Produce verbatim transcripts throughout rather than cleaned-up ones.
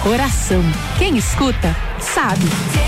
coração. Quem escuta, sabe.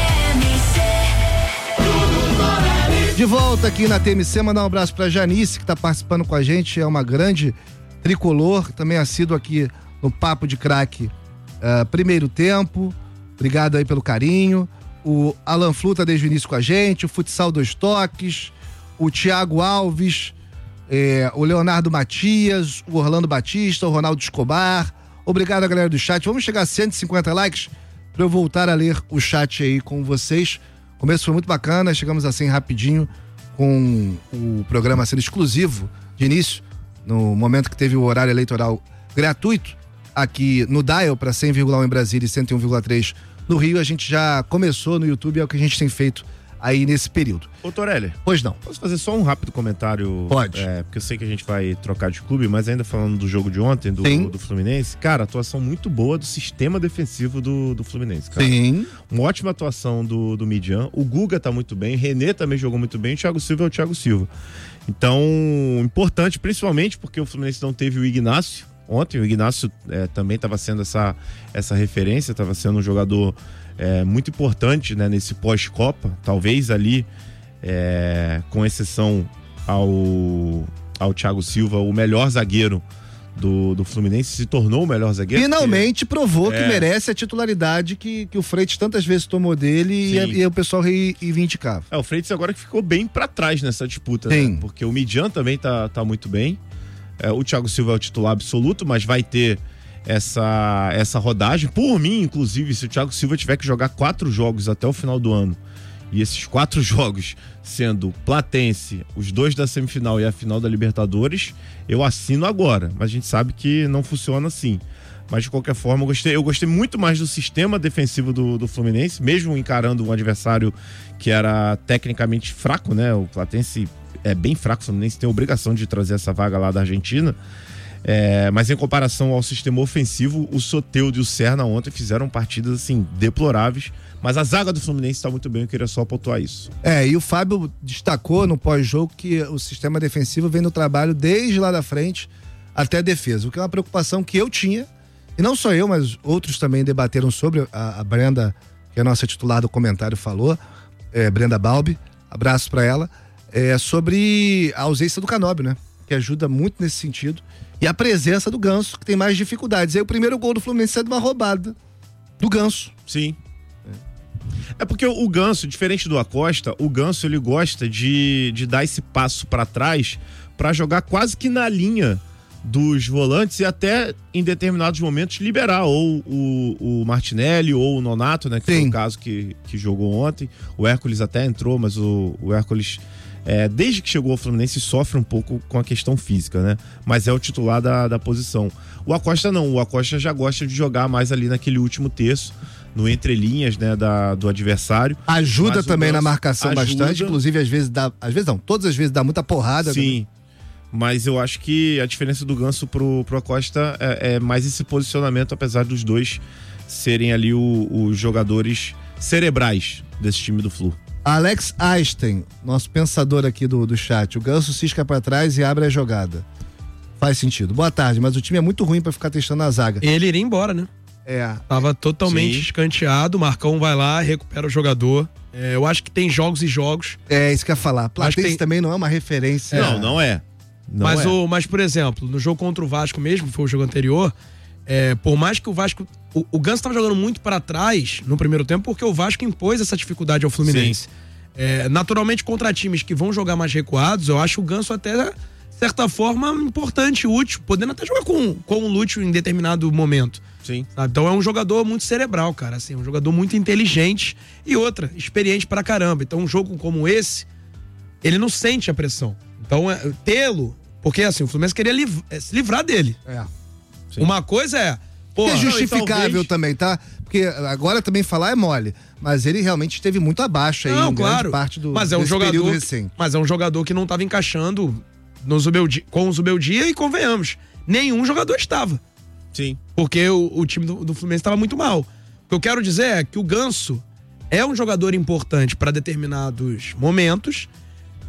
De volta aqui na T M C, mandar um abraço pra Janice, que tá participando com a gente, é uma grande tricolor, também assíduo aqui no Papo de Craque uh, primeiro tempo, obrigado aí pelo carinho, o Alan Flu tá desde o início com a gente, o Futsal Dois Toques, o Thiago Alves, eh, o Leonardo Matias, o Orlando Batista, o Ronaldo Escobar, obrigado a galera do chat, vamos chegar a cento e cinquenta likes pra eu voltar a ler o chat aí com vocês. O começo foi muito bacana, chegamos assim rapidinho com o programa sendo exclusivo de início, no momento que teve o horário eleitoral gratuito aqui no Dial para cem vírgula um em Brasília e cento e um vírgula três no Rio. A gente já começou no YouTube, é o que a gente tem feito aí nesse período. Ô Torelli. Pois não. Posso fazer só um rápido comentário? Pode. É, porque eu sei que a gente vai trocar de clube, mas ainda falando do jogo de ontem, do, do Fluminense, cara, atuação muito boa do sistema defensivo do, do Fluminense, cara. Sim. Uma ótima atuação do, do Midian. O Guga tá muito bem, René também jogou muito bem, o Thiago Silva é o Thiago Silva. Então, importante, principalmente porque o Fluminense não teve o Ignacio ontem. O Ignacio é, também estava sendo essa, essa referência, estava sendo um jogador é, muito importante, né, nesse pós-Copa. Talvez ali, é, com exceção ao, ao Thiago Silva, o melhor zagueiro do, do Fluminense, se tornou o melhor zagueiro. Finalmente porque... provou é... que merece a titularidade que, que o Freitas tantas vezes tomou dele e, e o pessoal reivindicava. É, o Freitas agora que ficou bem pra trás nessa disputa, né? Porque o Midian também tá, tá muito bem. É, o Thiago Silva é o titular absoluto, mas vai ter essa, essa rodagem. Por mim, inclusive, se o Thiago Silva tiver que jogar quatro jogos até o final do ano, e esses quatro jogos sendo Platense, os dois da semifinal e a final da Libertadores, eu assino agora. Mas a gente sabe que não funciona assim. Mas de qualquer forma, eu gostei, eu gostei muito mais do sistema defensivo do, do Fluminense, mesmo encarando um adversário que era tecnicamente fraco, né? O Platense é bem fraco, o Fluminense tem a obrigação de trazer essa vaga lá da Argentina. É, mas em comparação ao sistema ofensivo, o Soteldo e o Serna ontem fizeram partidas assim deploráveis, mas a zaga do Fluminense está muito bem, eu queria só pontuar isso. É, e o Fábio destacou no pós-jogo que o sistema defensivo vem no trabalho desde lá da frente até a defesa, o que é uma preocupação que eu tinha, e não só eu, mas outros também debateram sobre, a, a Brenda, que é a nossa titular do comentário, falou, é, Brenda Balbi, abraço para ela, é, sobre a ausência do Canóbio, né? Que ajuda muito nesse sentido. E a presença do Ganso, que tem mais dificuldades. Aí o primeiro gol do Fluminense é de uma roubada do Ganso. Sim. É, é porque o Ganso, diferente do Acosta, o Ganso ele gosta de, de dar esse passo para trás para jogar quase que na linha dos volantes e até em determinados momentos liberar ou o, o Martinelli ou o Nonato, né? Que Sim. foi o caso que, que jogou ontem. O Hércules até entrou, mas o, o Hércules... É, desde que chegou ao Fluminense sofre um pouco com a questão física, né? Mas é o titular da, da posição. O Acosta não, o Acosta já gosta de jogar mais ali naquele último terço, no entrelinhas, né, da, do adversário. Ajuda também na marcação ajuda. bastante, inclusive às vezes dá, às vezes não, todas as vezes dá muita porrada. Sim, também. Mas eu acho que a diferença do Ganso pro, pro Acosta é, é mais esse posicionamento, apesar dos dois serem ali o, os jogadores cerebrais desse time do Flu. Alex Einstein, nosso pensador aqui do, do chat, o Ganso cisca pra trás e abre a jogada. Faz sentido. Boa tarde, mas o time é muito ruim pra ficar testando a zaga. Ele iria embora, né? É. Tava totalmente Sim. escanteado, o Marcão vai lá, recupera o jogador. É, eu acho que tem jogos e jogos. É, isso que eu ia falar. Platense tem... também não é uma referência. É. Não, não é. Não mas, é. O, mas, por exemplo, no jogo contra o Vasco mesmo, foi o jogo anterior, é, por mais que o Vasco... O, o Ganso tava jogando muito pra trás no primeiro tempo, porque o Vasco impôs essa dificuldade ao Fluminense. É, naturalmente, contra times que vão jogar mais recuados, eu acho o Ganso até, de certa forma, importante, útil, podendo até jogar com, com o Lúcio em determinado momento. Sim. Sabe? Então é um jogador muito cerebral, cara, assim, um jogador muito inteligente e outra, experiente pra caramba. Então um jogo como esse, ele não sente a pressão. Então é, tê-lo, porque assim, o Fluminense queria liv- é, se livrar dele. É. Sim. Uma coisa é... Porra, é justificável talvez... também, tá? Porque agora também falar é mole, mas ele realmente esteve muito abaixo aí não, em claro. grande parte do mas é um jogador período recente. Mas é um jogador que não estava encaixando no Zubeldia, com o Zubeldia e convenhamos, nenhum jogador estava. Sim. Porque o, o time do, do Fluminense estava muito mal. O que eu quero dizer é que o Ganso é um jogador importante para determinados momentos,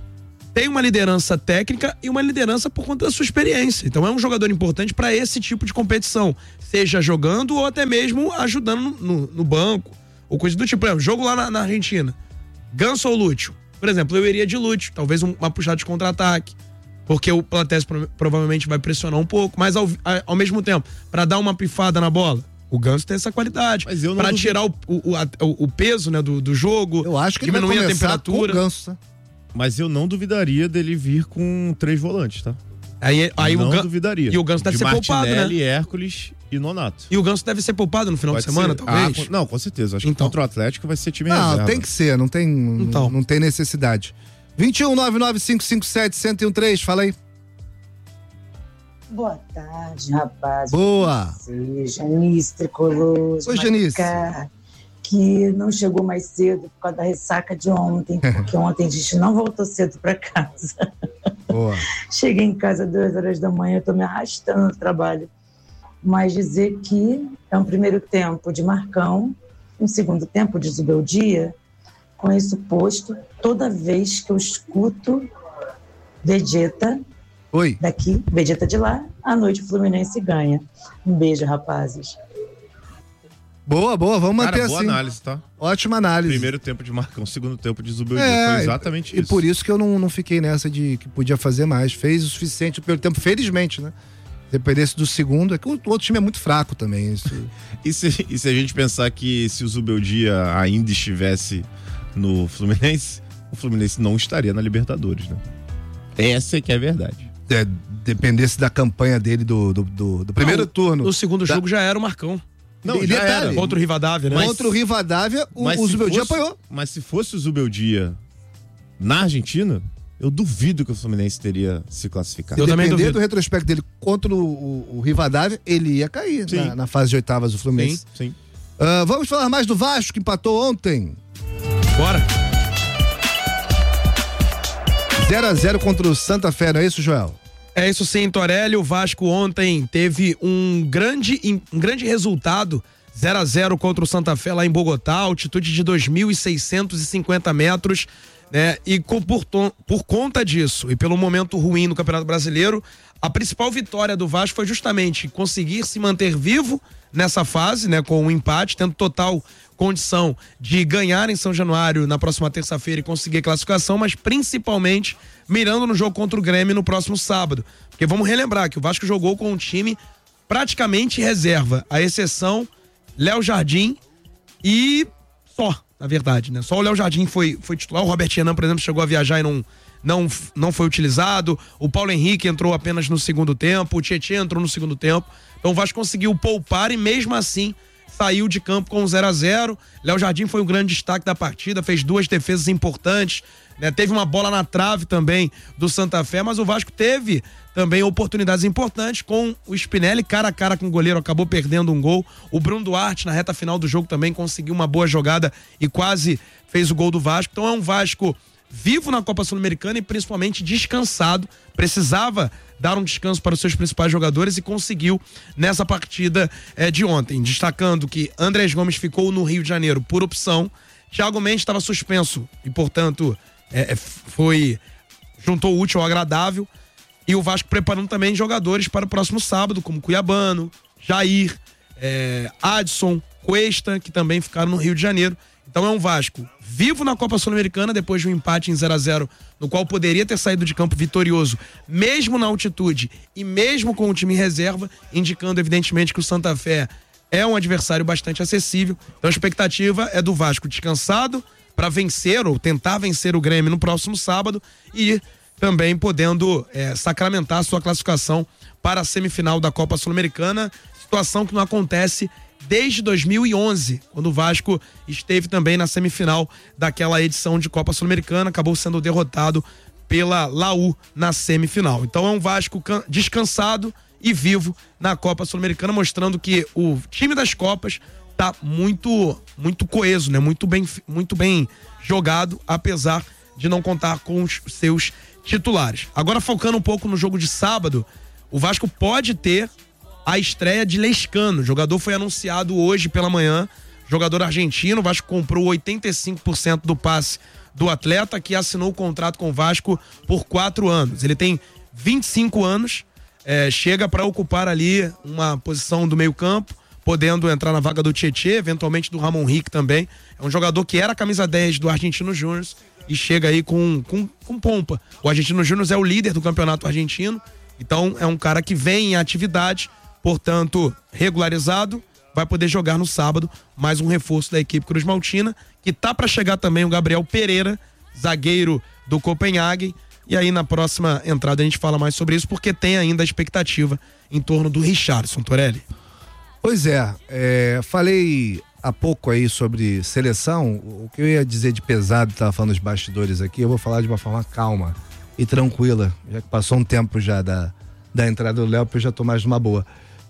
tem uma liderança técnica e uma liderança por conta da sua experiência. Então é um jogador importante para esse tipo de competição, seja jogando ou até mesmo ajudando no, no banco, ou coisa do tipo. Por exemplo, jogo lá na, na Argentina, Ganso ou Lúcio? Por exemplo, eu iria de Lúcio, talvez um, uma puxada de contra-ataque, porque o Platense pro, provavelmente vai pressionar um pouco, mas ao, ao mesmo tempo, para dar uma pifada na bola, o Ganso tem essa qualidade. Para tirar o, o, o, o peso, né, do, do jogo, eu acho que diminuir ele vai a temperatura. Com o Ganso, tá? Mas eu não duvidaria dele vir com três volantes, tá? Aí, aí não o Gan... duvidaria. E o Ganso deve de ser poupado, né? Martinelli, Hércules e Nonato. E o Ganso deve ser poupado no final Pode de semana, ser. talvez? Ah, não, com certeza. Acho então. que contra o Atlético vai ser time não, reserva. Não, tem que ser, não tem, então. não tem necessidade. vinte e um, nove nove cinco cinco sete, um zero um três, fala aí. Boa tarde, rapaz. Boa. Janice Tricoloso. Oi, Janice. Que não chegou mais cedo por causa da ressaca de ontem, porque ontem a gente não voltou cedo para casa. Boa. Cheguei em casa duas horas da manhã, estou me arrastando no trabalho. Mas dizer que é um primeiro tempo de Marcão, um segundo tempo de Zubeldia, com isso posto, toda vez que eu escuto Vegeta, Oi. daqui, Vegeta de lá, à noite o Fluminense ganha. Um beijo, rapazes. Boa, boa, vamos manter Cara, boa assim. análise, tá? Ótima análise. Primeiro tempo de Marcão, segundo tempo de Zubeldia. É, foi exatamente e, isso. E por isso que eu não, não fiquei nessa de que podia fazer mais. Fez o suficiente pelo tempo, felizmente, né? Dependesse do segundo, é que o outro time é muito fraco também. Isso... e, se, e se a gente pensar que se o Zubeldia ainda estivesse no Fluminense, o Fluminense não estaria na Libertadores, né? Essa é que é a verdade. É, dependesse da campanha dele do, do, do, do primeiro não, turno. No segundo da... jogo já era o Marcão. Não, e já detalhe, era. Contra o Rivadavia, né? Mas, contra o Rivadavia, o, o Zubeldia fosse, apanhou. Mas se fosse o Zubeldia na Argentina, eu duvido que o Fluminense teria se classificado. Se eu também depender duvido. do retrospecto dele contra o, o, o Rivadavia, ele ia cair na, na fase de oitavas do Fluminense. Sim, sim. Uh, vamos falar mais do Vasco, que empatou ontem. Bora. zero a zero contra o Santa Fé, não é isso, Joel? É isso sim, Torelli. O Vasco ontem teve um grande, um grande resultado, zero a zero contra o Santa Fé lá em Bogotá, altitude de dois mil seiscentos e cinquenta metros, né? E por, por conta disso e pelo momento ruim no Campeonato Brasileiro, a principal vitória do Vasco foi justamente conseguir se manter vivo nessa fase, né? Com um empate, tendo total condição de ganhar em São Januário na próxima terça-feira e conseguir a classificação, mas principalmente mirando no jogo contra o Grêmio no próximo sábado. Porque vamos relembrar que o Vasco jogou com um time praticamente reserva, à exceção Léo Jardim e só, na verdade, né? Só o Léo Jardim foi, foi titular, o Robert Renan, por exemplo, chegou a viajar e não, não, não foi utilizado, o Paulo Henrique entrou apenas no segundo tempo, o Tietê entrou no segundo tempo, então o Vasco conseguiu poupar e mesmo assim saiu de campo com um zero a zero. Léo Jardim foi um grande destaque da partida, fez duas defesas importantes, né? Teve uma bola na trave também do Santa Fé, mas o Vasco teve também oportunidades importantes com o Spinelli, cara a cara com o goleiro, acabou perdendo um gol. O Bruno Duarte, na reta final do jogo, também conseguiu uma boa jogada e quase fez o gol do Vasco. Então é um Vasco vivo na Copa Sul-Americana e principalmente descansado. Precisava dar um descanso para os seus principais jogadores e conseguiu nessa partida é, de ontem. Destacando que Andrés Gomes ficou no Rio de Janeiro por opção, Thiago Mendes estava suspenso e, portanto, é, foi juntou o útil ao agradável. E o Vasco preparando também jogadores para o próximo sábado, como Cuiabano, Jair, é, Adson, Cuesta, que também ficaram no Rio de Janeiro. Então é um Vasco vivo na Copa Sul-Americana depois de um empate em zero a zero, no qual poderia ter saído de campo vitorioso, mesmo na altitude e mesmo com o time em reserva, indicando evidentemente que o Santa Fé é um adversário bastante acessível. Então a expectativa é do Vasco descansado para vencer ou tentar vencer o Grêmio no próximo sábado e também podendo é, sacramentar a sua classificação para a semifinal da Copa Sul-Americana, situação que não acontece desde dois mil e onze, quando o Vasco esteve também na semifinal daquela edição de Copa Sul-Americana, acabou sendo derrotado pela Laú na semifinal. Então é um Vasco descansado e vivo na Copa Sul-Americana, mostrando que o time das Copas tá muito, muito coeso, né? Muito bem, muito bem jogado, apesar de não contar com os seus titulares. Agora, focando um pouco no jogo de sábado, o Vasco pode ter a estreia de Lescano. O jogador foi anunciado hoje pela manhã, jogador argentino. O Vasco comprou oitenta e cinco por cento do passe do atleta, que assinou o contrato com o Vasco por quatro anos. Ele tem vinte e cinco anos, é, chega para ocupar ali uma posição do meio campo, podendo entrar na vaga do Tietê, eventualmente do Ramon Rick também. É um jogador que era a camisa dez do Argentino Júnior e chega aí com, com, com pompa. O Argentino Júnior é o líder do campeonato argentino, então é um cara que vem em atividade, portanto, regularizado, vai poder jogar no sábado, mais um reforço da equipe Cruz Maltina, que tá para chegar também o Gabriel Pereira, zagueiro do Copenhague, e aí na próxima entrada a gente fala mais sobre isso, porque tem ainda a expectativa em torno do Richarlison, Torelli. Pois é, é, falei há pouco aí sobre seleção. O que eu ia dizer de pesado, tava falando dos bastidores aqui, eu vou falar de uma forma calma e tranquila, já que passou um tempo já da, da entrada do Léo, eu já tô mais numa boa.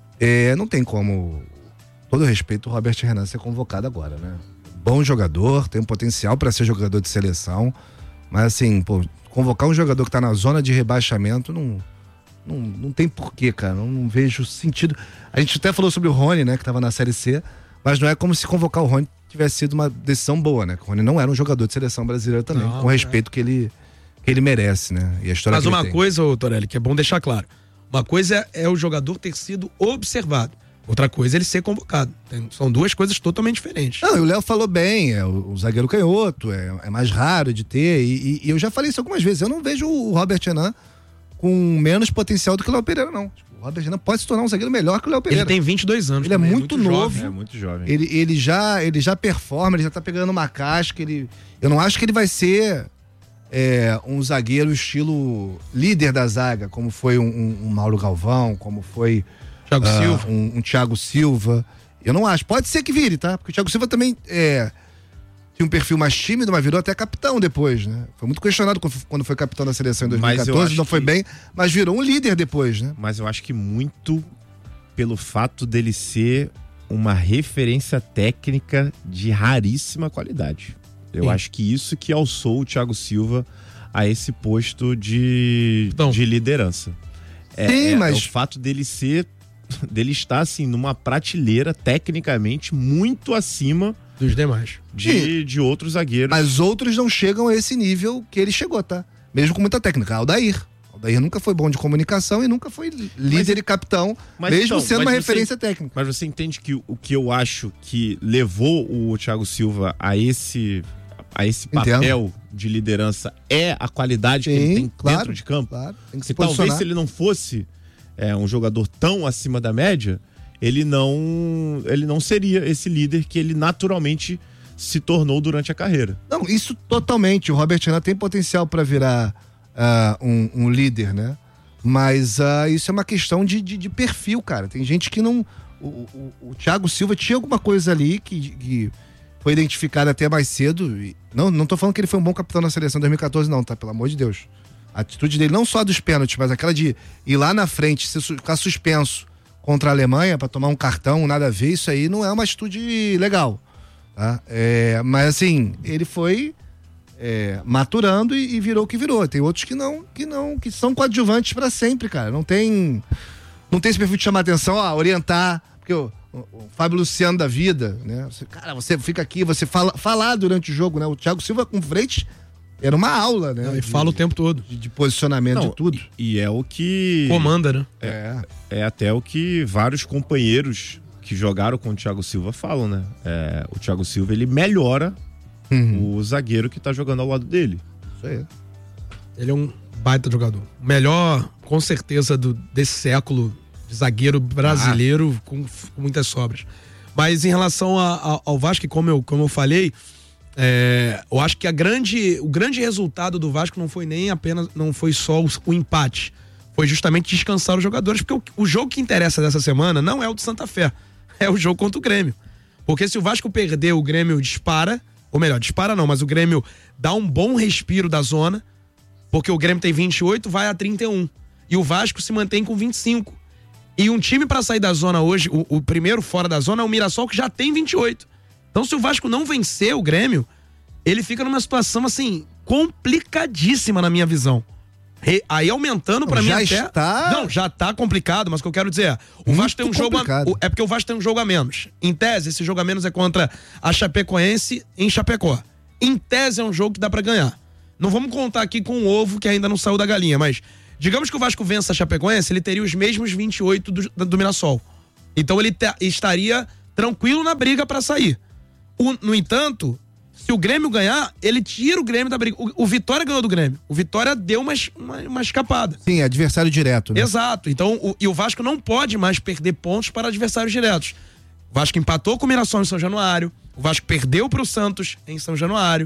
É, não tem como, todo respeito, o Robert Renan ser convocado agora, né? Bom jogador, tem um potencial para ser jogador de seleção, mas assim, pô, convocar um jogador que tá na zona de rebaixamento não... Não, não tem porquê, cara. Não, não vejo sentido. A gente até falou sobre o Rony, né? Que tava na Série C. Mas não é como se convocar o Rony tivesse sido uma decisão boa, né? O Rony não era um jogador de seleção brasileira também. Não, com o respeito é. que, ele, que ele merece, né? E a história mas que uma ele tem. coisa, ô, Torelli, que é bom deixar claro. Uma coisa é, é o jogador ter sido observado. Outra coisa é ele ser convocado. Tem, são duas coisas totalmente diferentes. Não, e o Léo falou bem. É o, o zagueiro canhoto. É, é mais raro de ter. E, e, e eu já falei isso algumas vezes. Eu não vejo o Robert Renan com menos potencial do que o Léo Pereira, não. O Robert Renan pode se tornar um zagueiro melhor que o Léo Pereira. Ele tem vinte e dois anos. Ele é muito, é muito novo. Jovem. É muito jovem. Ele, ele, já, ele já performa, ele já tá pegando uma casca. Ele, eu não acho que ele vai ser é, um zagueiro estilo líder da zaga, como foi um, um, um Mauro Galvão, como foi Thiago uh, Silva. Um, um Thiago Silva. Eu não acho. Pode ser que vire, tá? Porque o Thiago Silva também é... tinha um perfil mais tímido, mas virou até capitão depois, né? Foi muito questionado quando foi capitão da seleção em dois mil e quatorze, não foi que... bem, mas virou um líder depois, né? Mas eu acho que muito pelo fato dele ser uma referência técnica de raríssima qualidade. Eu Sim. acho que isso que alçou o Thiago Silva a esse posto de, então. de liderança. É, Sim, é, mas... é o fato dele ser, dele estar assim, numa prateleira tecnicamente muito acima dos demais. De, de outros zagueiros. Mas outros não chegam a esse nível que ele chegou, tá? Mesmo com muita técnica. Aldair. Aldair nunca foi bom de comunicação e nunca foi líder mas, e capitão, mesmo então, sendo uma você, referência técnica. Mas você entende que o que eu acho que levou o Thiago Silva a esse, a esse papel Entendo. de liderança é a qualidade Sim, que ele tem claro, dentro de campo? Claro, tem que se e talvez se ele não fosse é, um jogador tão acima da média, ele não, ele não seria esse líder que ele naturalmente se tornou durante a carreira. Não, isso totalmente. O Robert Renan tem potencial para virar uh, um, um líder, né? Mas uh, isso é uma questão de, de, de perfil, cara. Tem gente que não... O, o, o Thiago Silva tinha alguma coisa ali que, que foi identificada até mais cedo. E não, não tô falando que ele foi um bom capitão na seleção em dois mil e quatorze, não, tá? Pelo amor de Deus. A atitude dele, não só dos pênaltis, mas aquela de ir lá na frente, ficar suspenso contra a Alemanha para tomar um cartão, nada a ver, isso aí não é uma atitude legal, tá? É, mas assim, ele foi é, maturando e, e virou o que virou. Tem outros que não, que não, que são coadjuvantes para sempre, cara. Não tem, não tem esse perfil de chamar atenção, ó, orientar, porque o, o, o Fábio Luciano da vida, né? Você, cara, você fica aqui, você fala, falar durante o jogo, né? O Thiago Silva com frente era uma aula, né? Não, e fala o tempo todo. De, de posicionamento Não, de tudo. E, e é o que... comanda, né? É, é até o que vários companheiros que jogaram com o Thiago Silva falam, né? É, o Thiago Silva, ele melhora uhum. o zagueiro que tá jogando ao lado dele. Isso aí. Ele é um baita jogador. O melhor, com certeza, do, desse século de zagueiro brasileiro ah. com, com muitas sobras. Mas em relação a, a, ao Vasco, como eu, como eu falei... É, eu acho que a grande, o grande resultado do Vasco não foi nem apenas, não foi só o, o empate, foi justamente descansar os jogadores, porque o, o jogo que interessa dessa semana não é o de Santa Fé, é o jogo contra o Grêmio, porque se o Vasco perder, o Grêmio dispara, ou melhor, dispara não, mas o Grêmio dá um bom respiro da zona, porque o Grêmio tem vinte e oito, vai a trinta e um, e o Vasco se mantém com vinte e cinco, e um time para sair da zona hoje, o, o primeiro fora da zona é o Mirassol, que já tem vinte e oito. Então, se o Vasco não vencer o Grêmio, ele fica numa situação, assim, complicadíssima na minha visão. Aí aumentando pra já mim até... está... Não, já tá complicado, mas o que eu quero dizer é, o Vasco tem um jogo a... é porque o Vasco tem um jogo a menos. Em tese, esse jogo a menos é contra a Chapecoense em Chapecó. Em tese é um jogo que dá pra ganhar. Não vamos contar aqui com o ovo que ainda não saiu da galinha, mas digamos que o Vasco vença a Chapecoense, ele teria os mesmos vinte e oito do, do Mirassol. Então ele te... estaria tranquilo na briga pra sair. O... No entanto... Se o Grêmio ganhar, ele tira o Grêmio da briga. O, o Vitória ganhou do Grêmio. O Vitória deu uma, uma, uma escapada. Sim, adversário direto, né? Exato. Então, o, e o Vasco não pode mais perder pontos para adversários diretos. O Vasco empatou com o Mirassol em São Januário. O Vasco perdeu pro Santos em São Januário.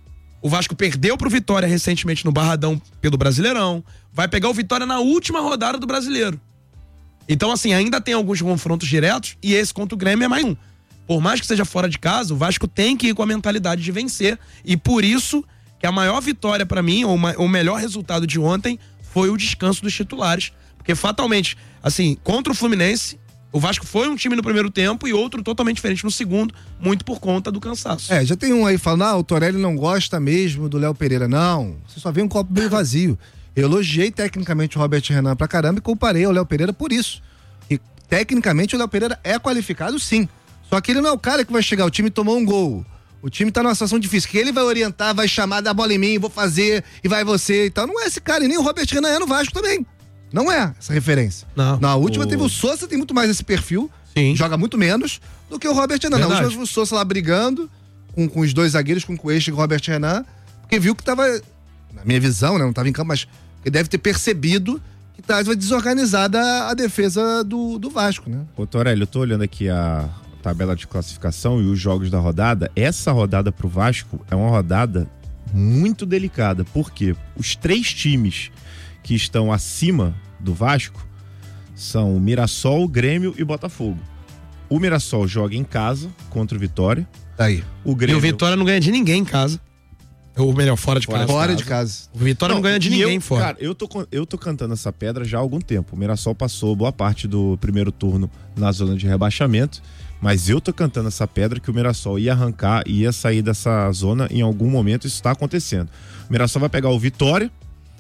O Vasco perdeu pro Vitória recentemente no Barradão pelo Brasileirão. Vai pegar o Vitória na última rodada do Brasileiro. Então, assim, ainda tem alguns confrontos diretos e esse contra o Grêmio é mais um. Por mais que seja fora de casa, o Vasco tem que ir com a mentalidade de vencer. E por isso que a maior vitória pra mim, ou uma, o melhor resultado de ontem, foi o descanso dos titulares. Porque fatalmente, assim, contra o Fluminense, o Vasco foi um time no primeiro tempo e outro totalmente diferente no segundo, muito por conta do cansaço. É, já tem um aí falando, ah, o Torelli não gosta mesmo do Léo Pereira. Não, você só vê um copo meio vazio. Eu elogiei tecnicamente o Robert Renan pra caramba e comparei ao Léo Pereira por isso. E tecnicamente o Léo Pereira é qualificado, sim. Só que ele não é o cara que vai chegar, o time tomou um gol, o time tá numa situação difícil, que ele vai orientar, vai chamar, dá bola em mim, vou fazer, e vai você e tal. Não é esse cara, e nem o Robert Renan é no Vasco também. Não é essa referência. Não. Na última o... teve o Sousa, tem muito mais esse perfil, Sim. joga muito menos do que o Robert Renan. Na última o Sousa lá brigando com, com os dois zagueiros, com o Coelho e o Robert Renan, porque viu que tava, na minha visão, né, não tava em campo, mas ele deve ter percebido que tava desorganizada a, a defesa do, do Vasco, né? Ô Torelli, eu tô olhando aqui a tabela de classificação e os jogos da rodada. Essa rodada pro Vasco é uma rodada muito delicada, porque os três times que estão acima do Vasco são o Mirassol, Grêmio e Botafogo. O Mirassol joga em casa contra o Vitória. Aí. O Grêmio... E o Vitória não ganha de ninguém em casa. Ou melhor, fora de fora casa. Fora de casa. O Vitória não, não ganha de ninguém eu, fora. Cara, eu tô, eu tô cantando essa pedra já há algum tempo. O Mirassol passou boa parte do primeiro turno na zona de rebaixamento. Mas eu tô cantando essa pedra que o Mirassol ia arrancar e ia sair dessa zona em algum momento. Isso tá acontecendo. O Mirassol vai pegar o Vitória,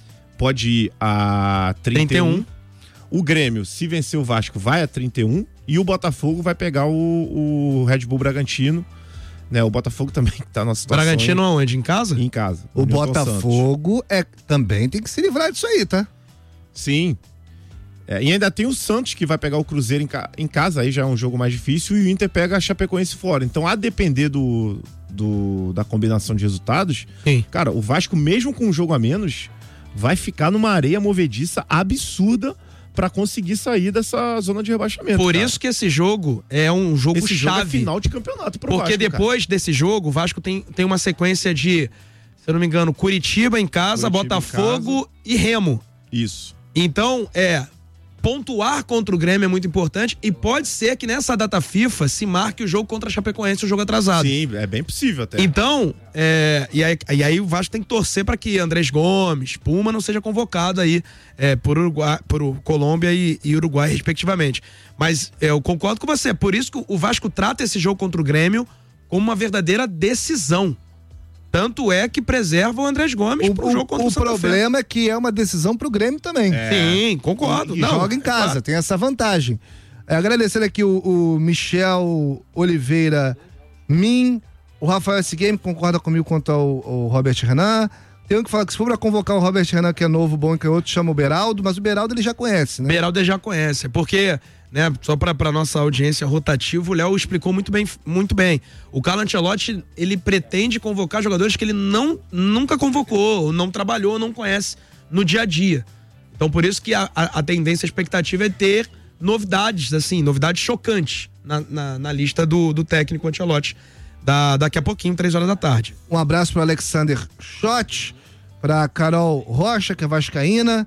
pode ir a trinta e um. trinta e um. O Grêmio, se vencer o Vasco, vai a trinta e um. E o Botafogo vai pegar o, o Red Bull Bragantino. Né, o Botafogo também tá na situação. Bragantino aonde? Em casa? Em casa. O Botafogo é, também tem que se livrar disso aí, tá? Sim. É, e ainda tem o Santos que vai pegar o Cruzeiro em, ca... em casa, aí já é um jogo mais difícil, e o Inter pega a Chapecoense fora. Então, a depender do, do, da combinação de resultados, Sim. cara, o Vasco, mesmo com um jogo a menos, vai ficar numa areia movediça absurda pra conseguir sair dessa zona de rebaixamento. Por cara. isso que esse jogo é um jogo esse chave. Jogo é final de campeonato pro Porque Vasco, depois cara. desse jogo, o Vasco tem, tem uma sequência de, se eu não me engano, Curitiba em casa, Curitiba Botafogo em casa. E Remo. Isso. Então, é... pontuar contra o Grêmio é muito importante e pode ser que nessa data FIFA se marque o jogo contra a Chapecoense, o jogo atrasado. Sim, é bem possível até. Então, é, e, aí, e aí o Vasco tem que torcer para que Andrés Gomes, Puma não seja convocado aí é, por, Uruguai, por Colômbia e, e Uruguai, respectivamente. Mas é, eu concordo com você, por isso que o Vasco trata esse jogo contra o Grêmio como uma verdadeira decisão. Tanto é que preserva o Andrés Gomes o, pro jogo contra o, o Santa Fé. O problema é que é uma decisão pro Grêmio também. É. Sim, concordo. E, e não, joga em casa, é claro. Tem essa vantagem. É, agradecendo aqui o, o Michel Oliveira Min, o Rafael S. Game concorda comigo quanto ao, ao Robert Renan. Tem um que fala que se for pra convocar o Robert Renan, que é novo, bom, e que é outro, chama o Beraldo, mas o Beraldo ele já conhece, né? Beraldo ele já conhece, porque... Né, só para para nossa audiência rotativa, o Léo explicou muito bem, muito bem. O Carlo Ancelotti, ele pretende convocar jogadores que ele não nunca convocou, não trabalhou, não conhece no dia a dia. Então, por isso que a, a, a tendência, a expectativa é ter novidades, assim, novidades chocantes na, na, na lista do, do técnico Ancelotti da, daqui a pouquinho, três horas da tarde. Um abraço para Alexander Schott, para Carol Rocha, que é vascaína,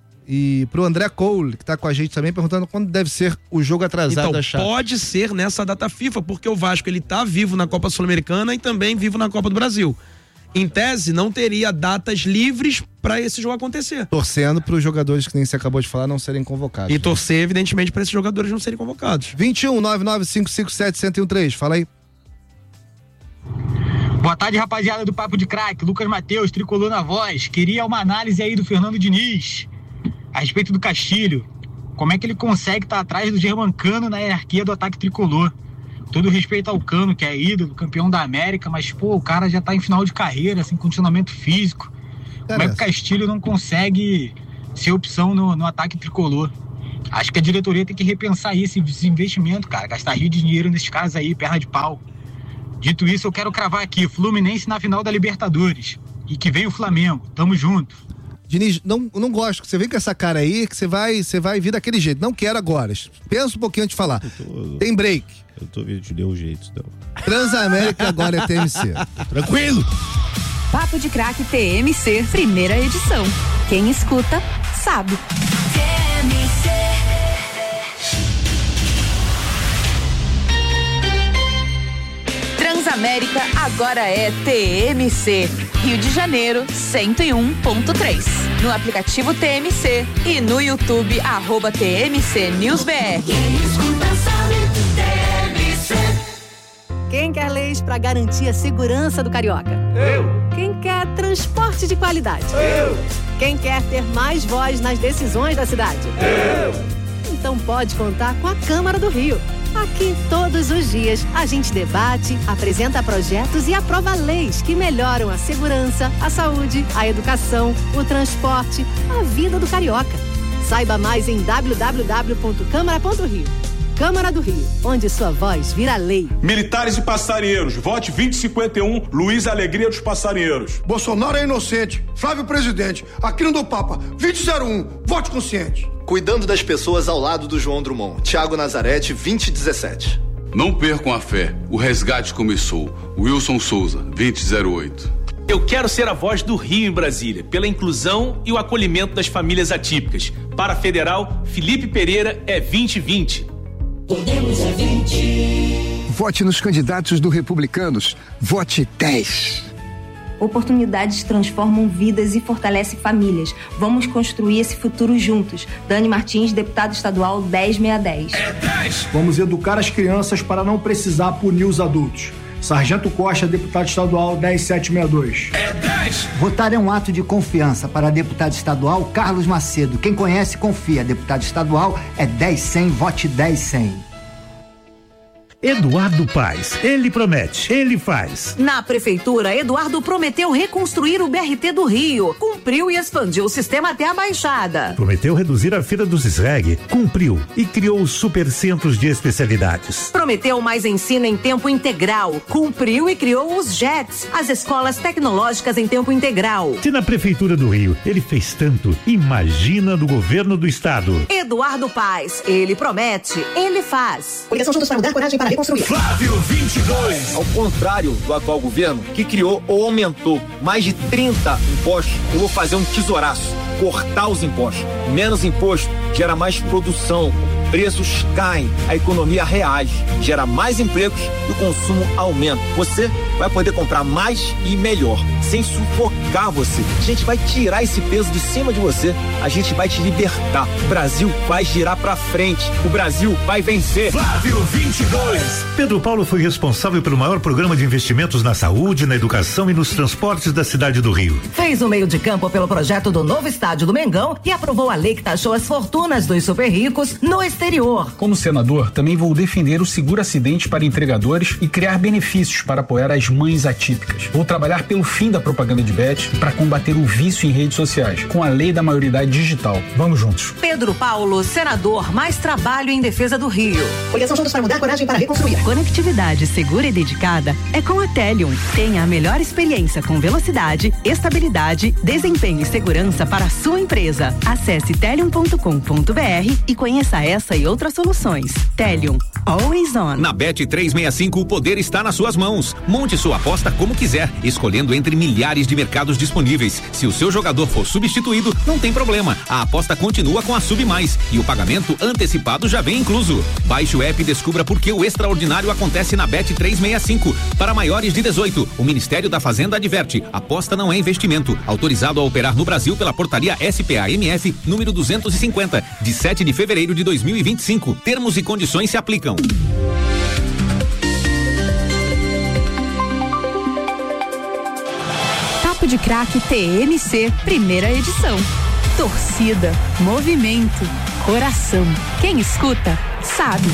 e pro André Cole, que tá com a gente também, perguntando quando deve ser o jogo atrasado então, da chave. Pode ser nessa data FIFA, porque o Vasco ele tá vivo na Copa Sul-Americana e também vivo na Copa do Brasil. Em tese, não teria datas livres para esse jogo acontecer. Torcendo pros jogadores que nem você acabou de falar não serem convocados. E né? torcer, evidentemente, para esses jogadores não serem convocados. vinte e um, nove nove cinco cinco sete, um zero três, fala aí. Boa tarde, rapaziada do Papo de Craque. Lucas Matheus, tricolor na voz. Queria uma análise aí do Fernando Diniz a respeito do Castilho. Como é que ele consegue estar atrás do Germancano na hierarquia do ataque tricolor? Todo respeito ao Cano, que é ídolo, campeão da América, mas, pô, o cara já tá em final de carreira, sem condicionamento físico. Como é que o Castilho não consegue ser opção no, no ataque tricolor? Acho que a diretoria tem que repensar isso, esse investimento, cara. Gastar rio de dinheiro nesses caras aí, perna de pau. Dito isso, eu quero cravar aqui, Fluminense na final da Libertadores. E que vem o Flamengo. Tamo junto. Diniz, não, não gosto que você vem com essa cara aí, que você vai, você vai vir daquele jeito. Não quero agora. Pensa um pouquinho antes de falar. Tô, Tem break. Eu tô vendo, te deu um jeito, então. Transamérica agora é T M C. Tranquilo. Papo de Craque T M C, primeira edição. Quem escuta, sabe. T M C. Transamérica agora é T M C. Rio de Janeiro, cento e um ponto três. No aplicativo T M C e no YouTube, arroba T M C News B R. Quem escuta sabe, T M C. Quem quer leis para garantir a segurança do carioca? Eu. Quem quer transporte de qualidade? Eu. Quem quer ter mais voz nas decisões da cidade? Eu. Então pode contar com a Câmara do Rio. Aqui, todos os dias, a gente debate, apresenta projetos e aprova leis que melhoram a segurança, a saúde, a educação, o transporte, a vida do carioca. Saiba mais em w w w ponto câmara ponto rio. Câmara do Rio, onde sua voz vira lei. Militares e passarinheiros, vote vinte e cinquenta e um, Luiz Alegria dos Passarinheiros. Bolsonaro é inocente, Flávio presidente, aqui no do Papa, vinte e zero um, vote consciente. Cuidando das pessoas ao lado do João Drummond, Thiago Nazarete, vinte e dezessete. Não percam a fé, o resgate começou. Wilson Souza, vinte e zero oito. Eu quero ser a voz do Rio em Brasília, pela inclusão e o acolhimento das famílias atípicas. Para a Federal, Felipe Pereira é vinte e vinte. Podemos é vinte. Vote nos candidatos do Republicanos. Vote dez. Oportunidades transformam vidas e fortalecem famílias. Vamos construir esse futuro juntos. Dani Martins, deputado estadual dez sessenta e dez. É dez. Vamos educar as crianças para não precisar punir os adultos. Sargento Costa, deputado estadual dez setecentos e sessenta e dois. É dez. Votar é um ato de confiança. Para deputado estadual Carlos Macedo. Quem conhece, confia. Deputado estadual é dez cem, vote dez cem. Eduardo Paes, ele promete, ele faz. Na prefeitura, Eduardo prometeu reconstruir o B R T do Rio, cumpriu e expandiu o sistema até a Baixada. Prometeu reduzir a fila dos S R E G, cumpriu e criou os supercentros de especialidades. Prometeu mais ensino em tempo integral, cumpriu e criou os J E Ts, as escolas tecnológicas em tempo integral. Se na prefeitura do Rio ele fez tanto, imagina no governo do estado. Eduardo Paes, ele promete, ele faz. Coligação Juntos para Mudar, coragem para reconstruir. Flávio vinte e dois. Ao contrário do atual governo, que criou ou aumentou mais de trinta impostos, eu vou fazer um tesouraço, cortar os impostos. Menos imposto gera mais produção, preços caem, a economia reage, gera mais empregos e o consumo aumenta. Você vai poder comprar mais e melhor, sem sufocar você. A gente vai tirar esse peso de cima de você, a gente vai te libertar. O Brasil vai girar pra frente, o Brasil vai vencer. Flávio vinte e dois. Pedro Paulo foi responsável pelo maior programa de investimentos na saúde, na educação e nos transportes da cidade do Rio. Fez o meio de campo pelo projeto do novo estádio do Mengão e aprovou a lei que taxou as fortunas dos super ricos no exterior. Como senador, também vou defender o seguro acidente para entregadores e criar benefícios para apoiar as mães atípicas. Vou trabalhar pelo fim da propaganda de bet e para combater o vício em redes sociais, com a lei da maioridade digital. Vamos juntos. Pedro Paulo, senador, mais trabalho em defesa do Rio. Coligação Juntos para Mudar, coragem para reconstruir. Conectividade segura e dedicada é com a Telium. Tenha a melhor experiência com velocidade, estabilidade, desempenho e segurança para a sua empresa. Acesse telium ponto com ponto b r e conheça essa e outras soluções. Telium, always on. Na Bet trezentos e sessenta e cinco, o poder está nas suas mãos. Monte sua aposta como quiser, escolhendo entre milhares de mercados disponíveis. Se o seu jogador for substituído, não tem problema. A aposta continua com a Sub Mais e o pagamento antecipado já vem incluso. Baixe o app e descubra por que o extraordinário acontece na Bet trezentos e sessenta e cinco. Para maiores de dezoito, o Ministério da Fazenda adverte: aposta não é investimento. Autorizado a operar no Brasil pela portaria S P A M F número duzentos e cinquenta, de sete de fevereiro de dois mil e vinte e cinco. Termos e condições se aplicam. Papo de Craque T M C, primeira edição. Torcida, movimento, coração. Quem escuta, sabe.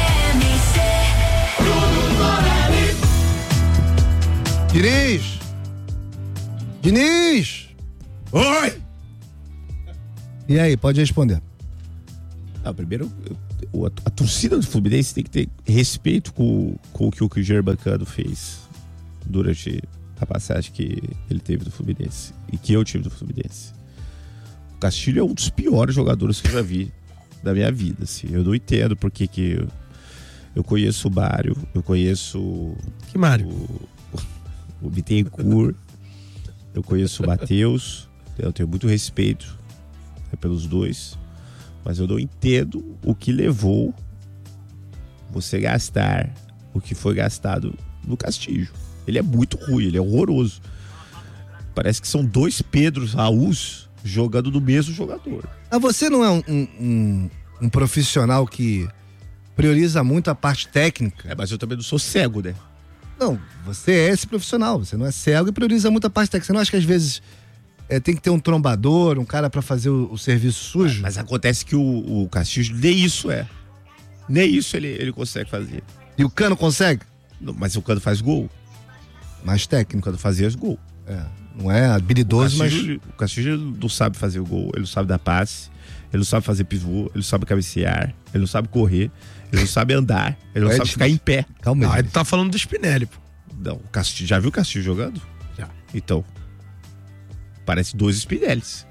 Diniz! Diniz! Oi! E aí, pode responder. Ah, primeiro, a, a torcida do Fluminense tem que ter respeito com, com o que o Germancano fez durante a passagem que ele teve do Fluminense e que eu tive do Fluminense. O Castilho é um dos piores jogadores que eu já vi da minha vida, assim. Eu não entendo porque que eu, eu conheço o Mário, eu conheço que Mário? O, o Bittencourt, eu conheço o Matheus, eu tenho muito respeito, né, pelos dois, mas eu não entendo o que levou você gastar o que foi gastado no Castilho. Ele é muito ruim, ele é horroroso. Parece que são dois Pedros Raús jogando do mesmo jogador. Ah, você não é um, um, um profissional que prioriza muito a parte técnica? É, mas eu também não sou cego, né? Não, você é esse profissional, você não é cego e prioriza muito a parte técnica. Você não acha que às vezes é, tem que ter um trombador, um cara pra fazer o, o serviço sujo? Mas, mas acontece que o, o Castilho nem isso é. Nem isso ele, ele consegue fazer. E o Cano consegue? Não, mas o Cano faz gol. Mais técnico. O Cano fazia os gols. É, não é habilidoso, o Castilho, mas... O Castilho não sabe fazer o gol, ele não sabe dar passe, ele não sabe fazer pivô, ele não sabe cabecear, ele não sabe correr, ele não sabe andar, ele não é sabe ficar em pé. Calma aí. Ah, ele tá falando do Spinelli, pô. Não, o Castilho, já viu o Castilho jogando? Já. Então, parece dois Spinellis.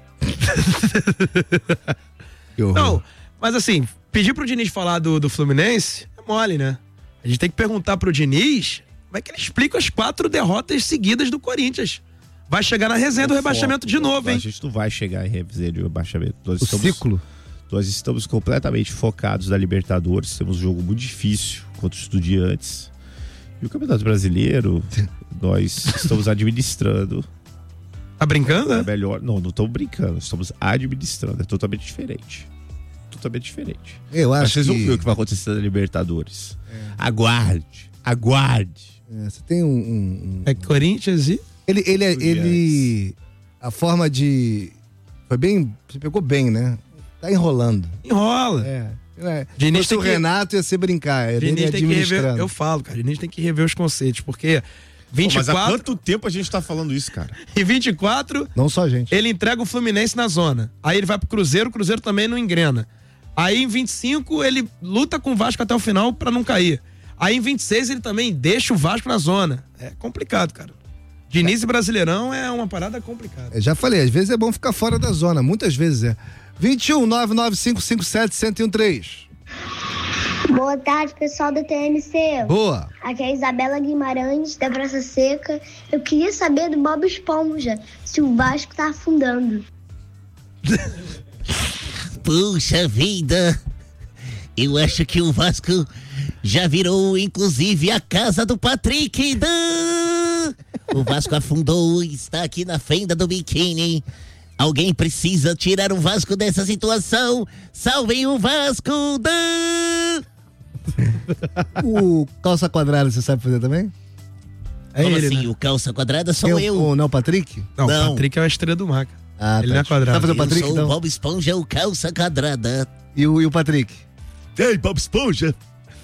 Não, mas assim, pedir pro Diniz falar do, do Fluminense é mole, né? A gente tem que perguntar pro Diniz como é que ele explica as quatro derrotas seguidas do Corinthians. Vai chegar na resenha do rebaixamento de novo, hein? A gente não vai chegar em resenha de rebaixamento. Nós o estamos, ciclo? Nós estamos completamente focados na Libertadores. Temos um jogo muito difícil contra os Estudiantes. E o Campeonato Brasileiro, nós estamos administrando. Tá brincando? É melhor. Não, não estamos brincando. Estamos administrando. É totalmente diferente. Totalmente diferente. Eu acho Mas vocês que... vão ver o que vai acontecer na Libertadores. É. Aguarde. Aguarde. É, você tem um, um, um... É Corinthians e... Ele, ele, ele... A forma de... Foi bem... Você pegou bem, né? Tá enrolando. Enrola. É. É. Diniz o Renato que... ia ser brincar. É Diniz tem que rever, eu falo, cara. Diniz tem que rever os conceitos, porque vinte e quatro... Pô, mas há quanto tempo a gente tá falando isso, cara? Em vinte e quatro... Não só a gente. Ele entrega o Fluminense na zona. Aí ele vai pro Cruzeiro, o Cruzeiro também não engrena. Aí em vinte e cinco ele luta com o Vasco até o final pra não cair. Aí em vinte e seis ele também deixa o Vasco na zona. É complicado, cara. Diniz e Brasileirão é uma parada complicada. Eu já falei, às vezes é bom ficar fora da zona, muitas vezes é. vinte e um, nove nove cinco cinco sete, um zero um três. Boa tarde, pessoal do T M C. Boa. Aqui é a Isabela Guimarães, da Praça Seca. Eu queria saber do Bob Esponja, se o Vasco tá afundando. Puxa vida, eu acho que o Vasco já virou, inclusive, a casa do Patrick. O Vasco afundou e está aqui na fenda do biquíni. Alguém precisa tirar o Vasco dessa situação. Salvem o Vasco. O calça quadrada você sabe fazer também? É Como ele, assim? Né? O calça quadrada sou eu. eu. O, não, o Patrick? Não, não, o Patrick é a estrela do Maca. Ah, ele tá. não é quadrado. Sabe fazer o Patrick, eu sou então? o Bob Esponja, o calça quadrada. E o, e o Patrick? Ei, Bob Esponja.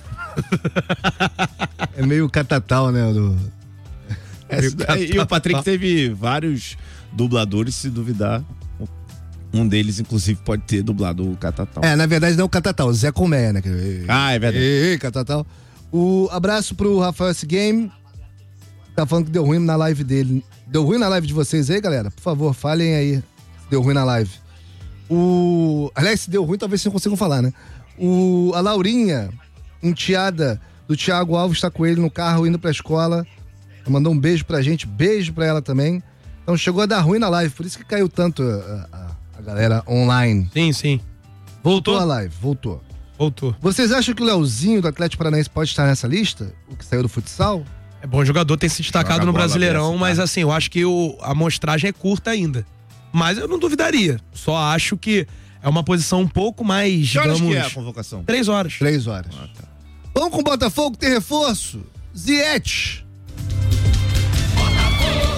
É meio catatal, né? Do... É, e o Patrick teve vários dubladores, se duvidar. Um deles, inclusive, pode ter dublado o Catatal. É, na verdade não é o Catatal, o Zé Colmeia, né? Ah, é verdade. Ei, Catatal. O abraço pro Rafael S. Game. Tá falando que deu ruim na live dele. Deu ruim na live de vocês aí, galera? Por favor, falem aí se deu ruim na live. O... Aliás, se deu ruim, talvez vocês não consigam falar, né? O... A Laurinha, enteada do Thiago Alves, está com ele no carro indo pra escola. Mandou um beijo pra gente, beijo pra ela também. Então chegou a dar ruim na live, por isso que caiu tanto a, a, a galera online. Sim, sim. Voltou? Voltou a live, voltou. Voltou. Vocês acham que o Leozinho do Atlético Paranaense pode estar nessa lista? O que saiu do futsal? É bom jogador, tem se destacado no Brasileirão, dessa, mas tá? assim, eu acho que o, a amostragem é curta ainda. Mas eu não duvidaria. Só acho que é uma posição um pouco mais, que digamos... Que é a convocação? Três horas. Três horas. Ah, tá. Vamos com o Botafogo, tem reforço. Ziyech.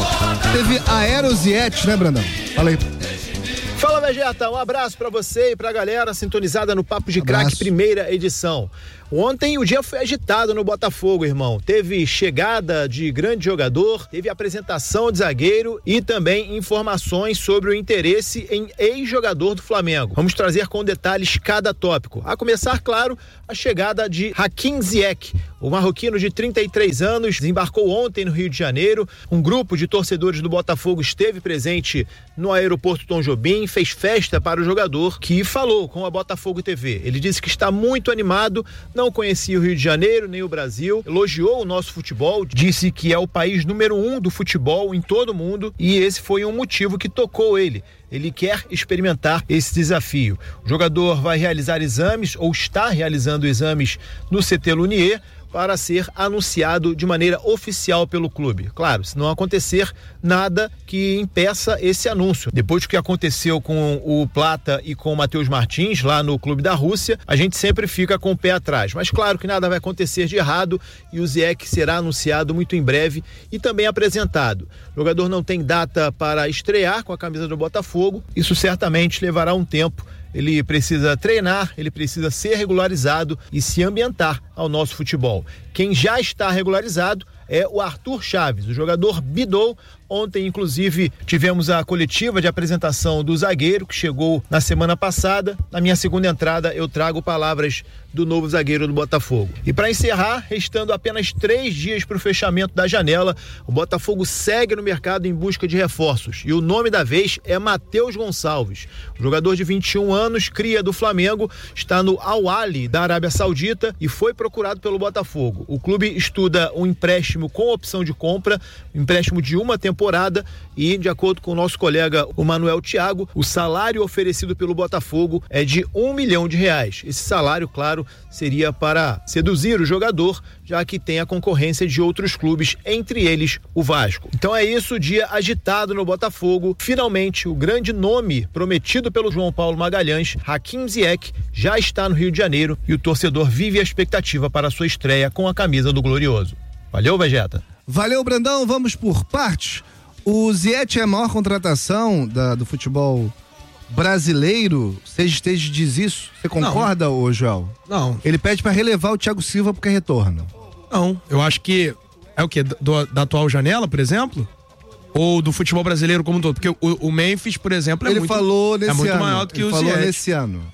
Teve Aerosiet, né, Brandão? Fala aí. Fala, Vegeta, um abraço pra você e pra galera sintonizada no Papo de Craque, primeira edição. Ontem o dia foi agitado no Botafogo, irmão. Teve chegada de grande jogador, teve apresentação de zagueiro e também informações sobre o interesse em ex-jogador do Flamengo. Vamos trazer com detalhes cada tópico. A começar, claro, a chegada de Hakim Ziyech. O marroquino de trinta e três anos desembarcou ontem no Rio de Janeiro. Um grupo de torcedores do Botafogo esteve presente no aeroporto Tom Jobim, fez festa para o jogador, que falou com a Botafogo T V. Ele disse que está muito animado, não conhecia o Rio de Janeiro nem o Brasil, elogiou o nosso futebol, disse que é o país número um do futebol em todo o mundo e esse foi um motivo que tocou ele. Ele quer experimentar esse desafio. O jogador vai realizar exames ou está realizando exames no C T Lunier para ser anunciado de maneira oficial pelo clube. Claro, se não acontecer nada que impeça esse anúncio. Depois do que aconteceu com o Plata e com o Matheus Martins lá no clube da Rússia, a gente sempre fica com o pé atrás. Mas claro que nada vai acontecer de errado e o Ziyech será anunciado muito em breve e também apresentado. O jogador não tem data para estrear com a camisa do Botafogo, isso certamente levará um tempo. Ele precisa treinar, ele precisa ser regularizado e se ambientar ao nosso futebol. Quem já está regularizado é o Arthur Chaves, o jogador bidou. Ontem, inclusive, tivemos a coletiva de apresentação do zagueiro, que chegou na semana passada. Na minha segunda entrada, eu trago palavras do novo zagueiro do Botafogo. E para encerrar, restando apenas três dias para o fechamento da janela, o Botafogo segue no mercado em busca de reforços. E o nome da vez é Matheus Gonçalves. O jogador de vinte e um anos, cria do Flamengo, está no Al Ahly da Arábia Saudita e foi procurado pelo Botafogo. O clube estuda um empréstimo com opção de compra, um empréstimo de uma temporada e, de acordo com o nosso colega, o Manuel Thiago, o salário oferecido pelo Botafogo é de um milhão de reais. Esse salário, claro, seria para seduzir o jogador, já que tem a concorrência de outros clubes, entre eles o Vasco. Então é isso, dia agitado no Botafogo. Finalmente, o grande nome prometido pelo João Paulo Magalhães, Hakim Ziyech, já está no Rio de Janeiro e o torcedor vive a expectativa para a sua estreia com a camisa do Glorioso. Valeu, Vegeta. Valeu, Brandão. Vamos por partes. O Ziyech é a maior contratação da, do futebol brasileiro. Seja esteja diz isso. Você concorda, não. Ô Joel? Não. Ele pede para relevar o Thiago Silva porque retorna. Não, eu acho que é o quê? Do, da atual janela, por exemplo? Ou do futebol brasileiro como um todo? Porque o, o Memphis, por exemplo, é ele muito, falou nesse é muito ano. maior do que ele o falou Ziyech. nesse ano.